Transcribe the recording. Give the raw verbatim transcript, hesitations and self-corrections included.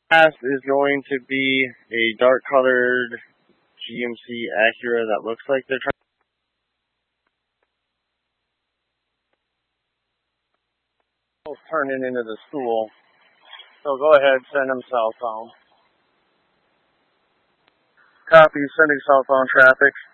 Last is going to be a dark colored G M C Acura that looks like they're trying to turn it into the school. So go ahead, send them southbound. Copy, sending southbound traffic.